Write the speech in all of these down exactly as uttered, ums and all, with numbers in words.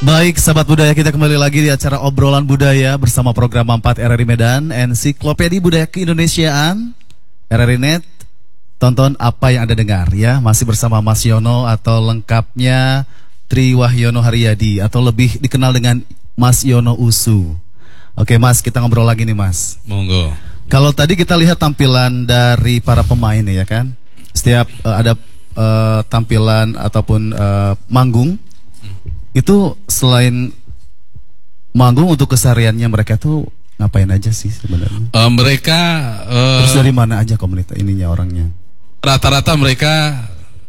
Baik, sahabat budaya, kita kembali lagi di acara obrolan budaya bersama program empat R R I Medan, Ensiklopedia Budaya Keindonesiaan, R R I Net. Tonton apa yang Anda dengar ya. Masih bersama Mas Yono atau lengkapnya Tri Wahyono Haryadi atau lebih dikenal dengan Mas Yono Usu. Oke Mas, kita ngobrol lagi nih Mas. Monggo. Kalau tadi kita lihat tampilan dari para pemain ya kan. Setiap uh, ada uh, tampilan ataupun uh, manggung. Itu selain manggung, untuk kesehariannya mereka tuh ngapain aja sih sebenarnya? Uh, mereka uh, terus dari mana aja komunitas ininya orangnya? Rata-rata mereka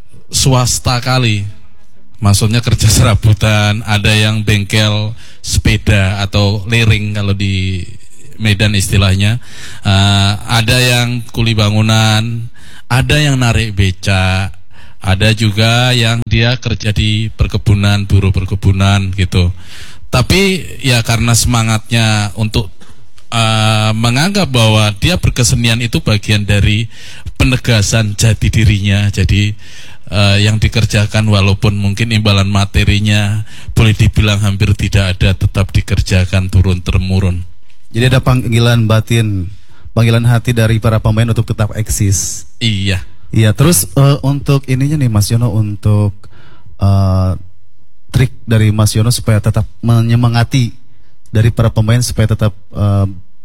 swasta kali. Maksudnya kerja serabutan, ada yang bengkel sepeda atau lereng kalau di Medan istilahnya. Uh, ada yang kuli bangunan, ada yang narik beca. Ada juga yang dia kerja di perkebunan, buruh perkebunan gitu. Tapi ya karena semangatnya untuk uh, menganggap bahwa dia berkesenian itu bagian dari penegasan jati dirinya. Jadi uh, yang dikerjakan walaupun mungkin imbalan materinya boleh dibilang hampir tidak ada, tetap dikerjakan turun-temurun. Jadi ada panggilan batin, panggilan hati dari para pemain untuk tetap eksis. Iya. Iya, terus uh, untuk ininya nih Mas Yono, untuk uh, trik dari Mas Yono supaya tetap menyemangati dari para pemain supaya tetap uh,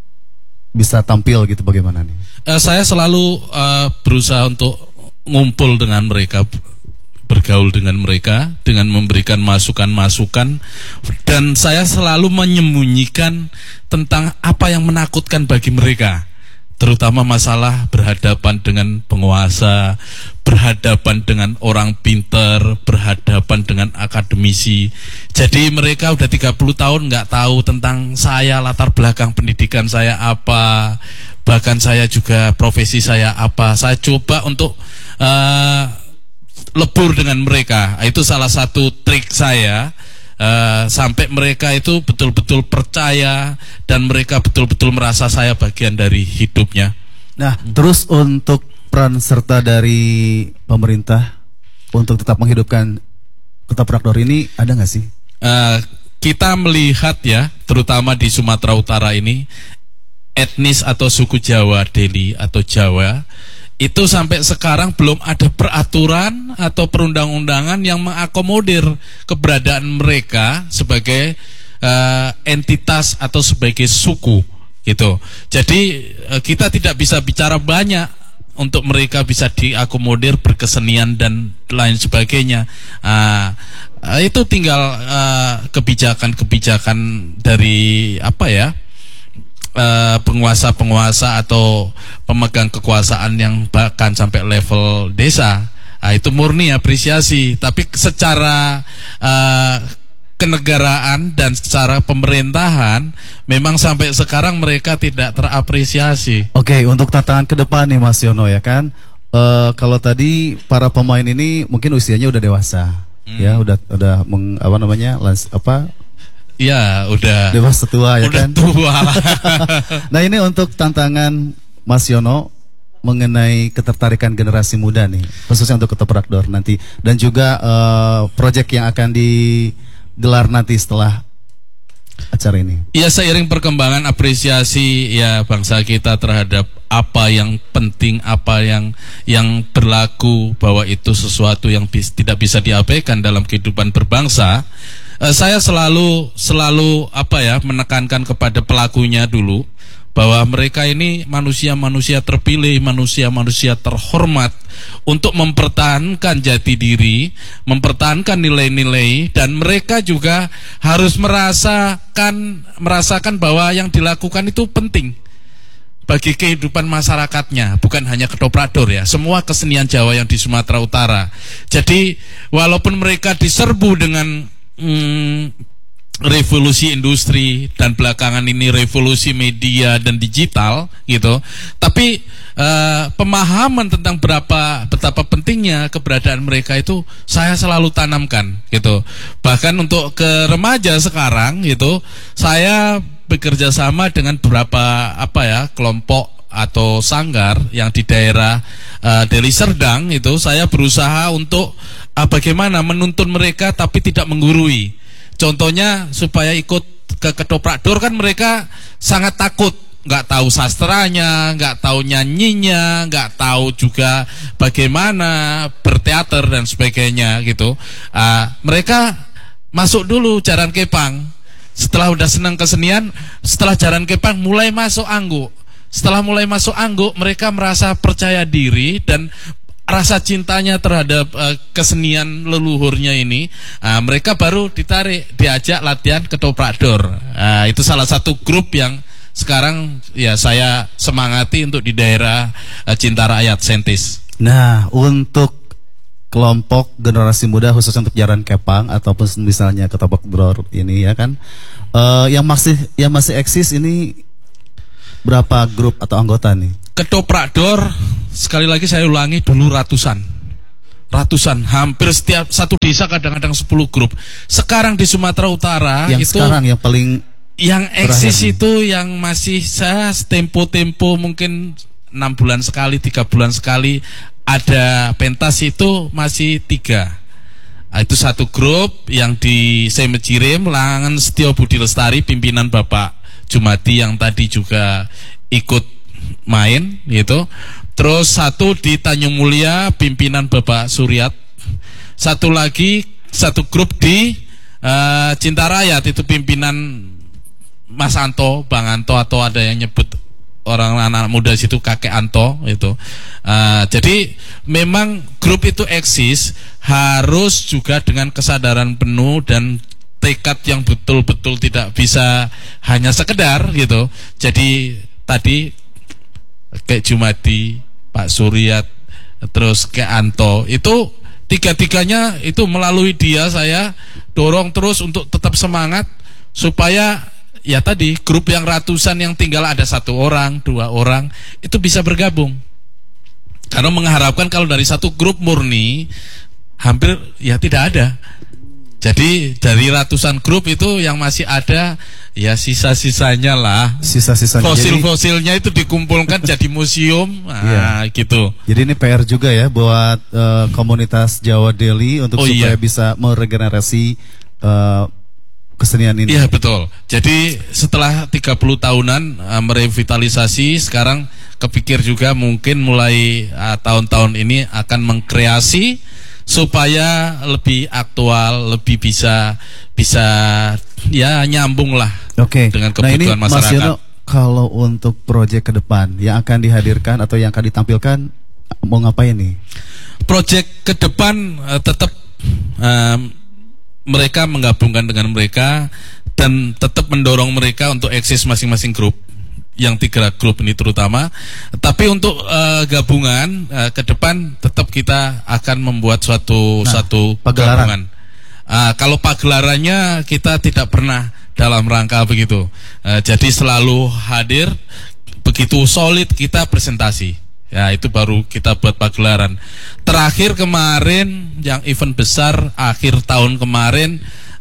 bisa tampil gitu, bagaimana nih? Uh, saya selalu uh, berusaha untuk ngumpul dengan mereka, bergaul dengan mereka, dengan memberikan masukan-masukan, dan saya selalu menyembunyikan tentang apa yang menakutkan bagi mereka. Terutama masalah berhadapan dengan penguasa, berhadapan dengan orang pinter, berhadapan dengan akademisi. Jadi mereka udah tiga puluh tahun nggak tahu tentang saya, latar belakang pendidikan saya apa, bahkan saya juga profesi saya apa. Saya coba untuk uh, lebur dengan mereka. Itu salah satu trik saya. Uh, sampai mereka itu betul-betul percaya dan mereka betul-betul merasa saya bagian dari hidupnya. Nah, hmm. terus untuk peran serta dari pemerintah untuk tetap menghidupkan ketoprak-dor ini ada nggak sih? Uh, kita melihat ya, terutama di Sumatera Utara ini, etnis atau suku Jawa, Deli atau Jawa, itu sampai sekarang belum ada peraturan atau perundang-undangan yang mengakomodir keberadaan mereka sebagai uh, entitas atau sebagai suku gitu. Jadi uh, kita tidak bisa bicara banyak untuk mereka bisa diakomodir berkesenian dan lain sebagainya. Uh, uh, itu tinggal uh, kebijakan-kebijakan dari apa ya? Uh, penguasa-penguasa atau pemegang kekuasaan yang bahkan sampai level desa. Nah, itu murni apresiasi. Tapi secara uh, kenegaraan dan secara pemerintahan memang sampai sekarang mereka tidak terapresiasi. Oke, untuk tantangan ke depan nih Mas Yono ya kan. Uh, kalau tadi para pemain ini mungkin usianya udah dewasa, hmm. ya udah udah meng, apa namanya lans, apa Ya udah dewasa tua ya udah kan. Tua. Nah ini untuk tantangan Mas Yono mengenai ketertarikan generasi muda nih, khususnya untuk ketoprak-dor nanti, dan juga uh, proyek yang akan digelar nanti setelah acara ini. Ya, seiring perkembangan apresiasi ya bangsa kita terhadap apa yang penting, apa yang yang berlaku, bahwa itu sesuatu yang bis, tidak bisa diabaikan dalam kehidupan berbangsa. Saya selalu selalu apa ya menekankan kepada pelakunya dulu bahwa mereka ini manusia-manusia terpilih, manusia-manusia terhormat untuk mempertahankan jati diri, mempertahankan nilai-nilai, dan mereka juga harus merasakan merasakan bahwa yang dilakukan itu penting bagi kehidupan masyarakatnya, bukan hanya ketoprak-dor ya, semua kesenian Jawa yang di Sumatera Utara. Jadi walaupun mereka diserbu dengan Hmm, revolusi industri dan belakangan ini revolusi media dan digital gitu, tapi uh, pemahaman tentang berapa betapa pentingnya keberadaan mereka itu saya selalu tanamkan gitu. Bahkan untuk ke remaja sekarang gitu, saya bekerja sama dengan beberapa apa ya kelompok atau sanggar yang di daerah uh, Deli Serdang itu, saya berusaha untuk uh, bagaimana menuntun mereka tapi tidak menggurui. Contohnya supaya ikut ke ketoprak dor kan mereka sangat takut, nggak tahu sastranya, nggak tahu nyanyinya, nggak tahu juga bagaimana berteater dan sebagainya gitu. Uh, mereka masuk dulu Jaran Kepang. Setelah udah senang kesenian, setelah Jaran Kepang mulai masuk Angguk. Setelah mulai masuk Angguk, mereka merasa percaya diri dan rasa cintanya terhadap uh, kesenian leluhurnya ini, uh, mereka baru ditarik, diajak latihan ketoprak dor. Uh, itu salah satu grup yang sekarang ya saya semangati untuk di daerah uh, Cinta Rakyat Sentis. Nah, untuk kelompok generasi muda khususnya untuk Jaran Kepang ataupun misalnya ketoprak dor ini ya kan, uh, yang masih yang masih eksis ini berapa grup atau anggota nih? Ketoprak dor, sekali lagi saya ulangi, dulu ratusan Ratusan, hampir setiap satu desa kadang-kadang sepuluh grup. Sekarang di Sumatera Utara yang itu sekarang yang paling yang eksis itu yang masih saya tempo-tempo mungkin enam bulan sekali, tiga bulan sekali ada pentas itu masih tiga. Itu satu grup yang di Semejirim, Langan Setio Budi Lestari, pimpinan Bapak Jumadi yang tadi juga ikut main gitu. Terus satu di Tanjung Mulia, pimpinan Bapak Suryat. Satu lagi, satu grup di uh, Cinta Rakyat, itu pimpinan Mas Anto, Bang Anto, atau ada yang nyebut orang anak muda situ kakek Anto itu. Uh, jadi memang grup itu eksis, harus juga dengan kesadaran penuh dan tekad yang betul-betul tidak bisa hanya sekedar gitu. Jadi tadi kayak Jumadi, Pak Suryat, terus kayak Anto, itu tiga-tiganya itu melalui dia saya dorong terus untuk tetap semangat supaya ya tadi grup yang ratusan yang tinggal ada satu orang, dua orang itu bisa bergabung. Karena mengharapkan kalau dari satu grup murni hampir ya tidak ada. Jadi dari ratusan grup itu yang masih ada ya sisa-sisanya lah. Sisa-sisanya. Fosil-fosilnya itu dikumpulkan jadi museum, nah, iya. gitu. Jadi ini P R juga ya buat uh, komunitas Jawa Deli untuk oh, supaya iya. bisa meregenerasi uh, kesenian ini. Iya betul. Jadi setelah tiga puluh tahunan uh, merevitalisasi, sekarang kepikir juga mungkin mulai uh, tahun-tahun ini akan mengkreasi supaya lebih aktual, lebih bisa bisa ya nyambung lah okay. dengan kebutuhan nah, ini, masyarakat. Mas Yono, kalau untuk proyek ke depan yang akan dihadirkan atau yang akan ditampilkan mau ngapain nih? Proyek ke depan uh, tetap uh, mereka menggabungkan dengan mereka dan tetap mendorong mereka untuk eksis masing-masing grup. Yang tiga grup ini terutama, tapi untuk uh, gabungan uh, ke depan tetap kita akan membuat suatu nah, satu gabungan. Uh, kalau pagelarannya kita tidak pernah dalam rangka begitu. Uh, jadi selalu hadir, begitu solid kita presentasi. Ya itu baru kita buat pagelaran. Terakhir kemarin yang event besar akhir tahun kemarin,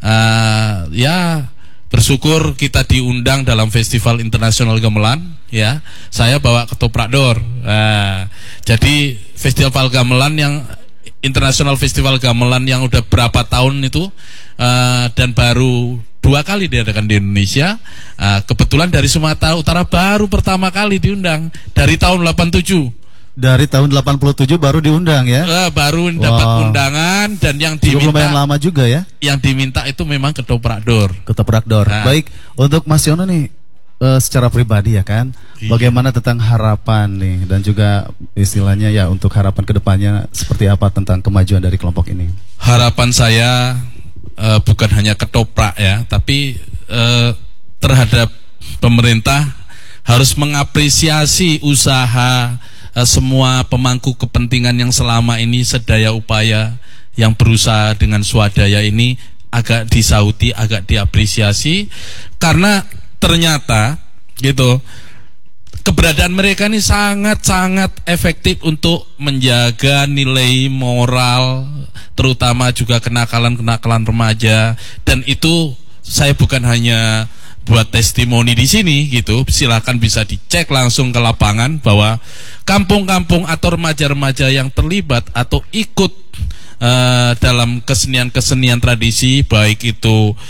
uh, ya. Bersyukur kita diundang dalam Festival Internasional Gamelan, ya. Saya bawa ketoprak dor. Nah, jadi Festival Gamelan yang Internasional Festival Gamelan yang udah berapa tahun itu uh, dan baru dua kali diadakan di Indonesia. Uh, kebetulan dari Sumatera Utara baru pertama kali diundang dari tahun delapan puluh tujuh. Dari tahun delapan puluh tujuh baru diundang ya? Uh, baru wow. dapat undangan dan yang diminta lumayan lama juga ya? Yang diminta itu memang ketoprak dor. Ketoprak dor. Nah. Baik, untuk Mas Yono nih uh, secara pribadi ya kan, iya. bagaimana tentang harapan nih dan juga istilahnya ya untuk harapan kedepannya seperti apa tentang kemajuan dari kelompok ini? Harapan saya uh, bukan hanya ketoprak ya, tapi uh, terhadap pemerintah harus mengapresiasi usaha semua pemangku kepentingan yang selama ini sedaya upaya yang berusaha dengan swadaya ini agak disauti, agak diapresiasi karena ternyata gitu keberadaan mereka ini sangat-sangat efektif untuk menjaga nilai moral terutama juga kenakalan-kenakalan remaja dan itu saya bukan hanya buat testimoni di sini gitu, silakan bisa dicek langsung ke lapangan bahwa kampung-kampung atau remaja-remaja yang terlibat atau ikut uh, dalam kesenian-kesenian tradisi baik itu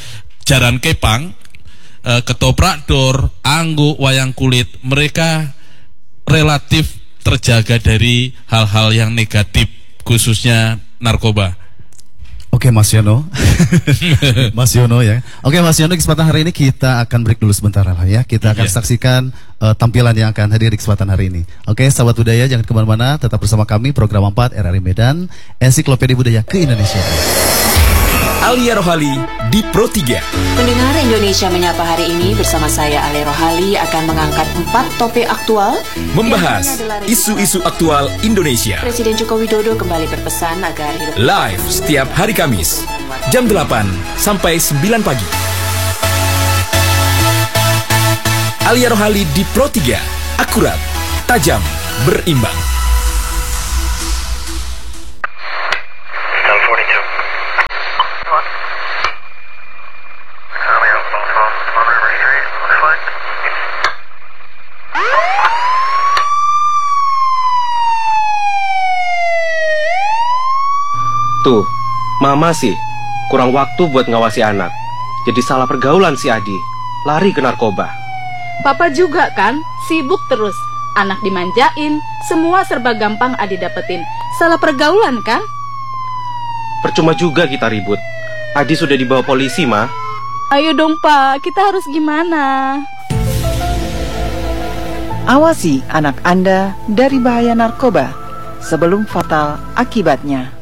Jaran Kepang, uh, ketoprak dor, anggo, wayang kulit, mereka relatif terjaga dari hal-hal yang negatif, khususnya narkoba. Oke Mas Yono, Mas Yono ya. Oke Mas Yono, kesempatan hari ini kita akan break dulu sebentar lah ya. Kita akan Iya. saksikan uh, tampilan yang akan hadir di kesempatan hari ini. Oke, sahabat budaya jangan kemana-mana, tetap bersama kami program empat R R I Medan, Ensiklopedia Budaya Keindonesiaan. Alia Rohali di Pro tiga. Pendengar Indonesia Menyapa hari ini bersama saya Ale Rohali akan mengangkat empat topik aktual. Membahas Yang adalah isu-isu aktual Indonesia. Presiden Joko Widodo kembali berpesan agar hidup Live setiap hari Kamis jam delapan sampai sembilan pagi. Alia Rohali di Pro tiga. Akurat, tajam, berimbang. Tuh, mama sih kurang waktu buat ngawasi anak. Jadi salah pergaulan si Adi, lari ke narkoba. Papa juga kan, sibuk terus. Anak dimanjain, semua serba gampang Adi dapetin. Salah pergaulan kan? Percuma juga kita ribut. Adi sudah dibawa polisi, Ma. Ayo dong Pak, kita harus gimana? Awasi anak Anda dari bahaya narkoba sebelum fatal akibatnya.